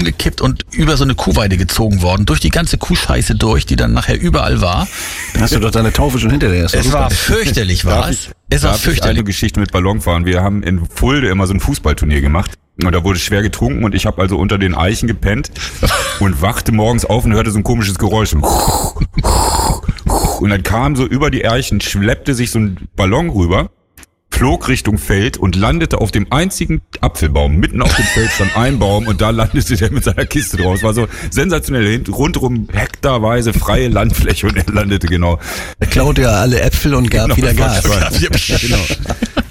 umgekippt und über so eine Kuhweide gezogen worden, durch die ganze Kuhscheiße durch, die dann nachher überall war. Da hast du doch deine Taufe schon hinter dir. Es war fürchterlich, war es. Es war fürchterlich. Eine Geschichte mit Ballonfahren. Wir haben in Fulda immer so ein Fußballturnier gemacht. Und da wurde schwer getrunken und ich habe also unter den Eichen gepennt und wachte morgens auf und hörte so ein komisches Geräusch. Und dann kam so über die Eichen, schleppte sich so ein Ballon rüber, flog Richtung Feld und landete auf dem einzigen Apfelbaum. Mitten auf dem Feld stand ein Baum und da landete der mit seiner Kiste drauf. Es war so sensationell, rundherum hektarweise freie Landfläche und er landete genau. Er klaute ja alle Äpfel und gab wieder Gas. Genau.